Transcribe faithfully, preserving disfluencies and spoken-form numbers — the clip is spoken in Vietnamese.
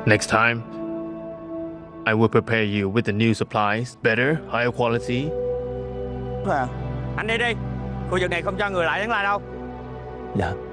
Next time, I will prepare you with the new supplies, better, higher quality. À, Anh đi đi. Khu vực này không cho người lại Tấn Lai đâu. dạ